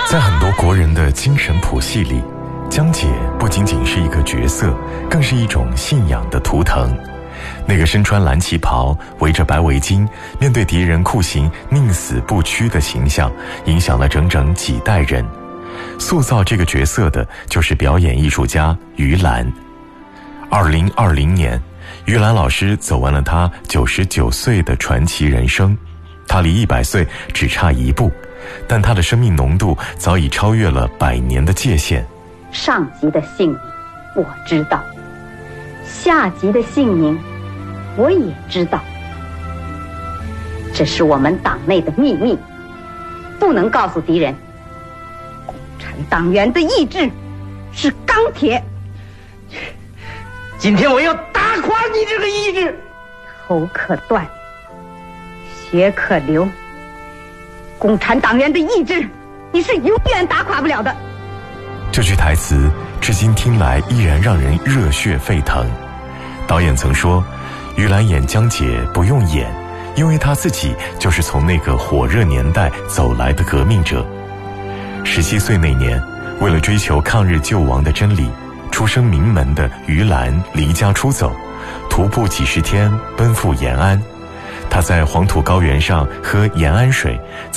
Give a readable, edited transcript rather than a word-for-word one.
在很多国人的精神谱系里，江姐不仅仅是一个角色，更是一种信仰的图腾。那个身穿蓝旗袍、围着白围巾，面对敌人酷刑宁死不屈的形象，影响了整整几代人。塑造这个角色的就是表演艺术家于兰。2020年，于兰老师走完了她99岁的传奇人生。她离100岁只差一步，但她的生命浓度早已超越了100年的界限。 上级的姓名我知道，下级的姓名我也知道，这是我们党内的秘密，不能告诉敌人。共产党员的意志是钢铁， 今天我要打垮你这个意志。 头可断，血可流，共产党员的意志你是永远打垮不了的。 这句台词至今听来依然让人热血沸腾。导演曾说，于兰演江姐不用演，因为她自己就是从那个火热年代走来的革命者。17岁那年，为了追求抗日救亡的真理，出身名门的于兰离家出走，徒步几十天奔赴延安。她在黄土高原上喝延安水，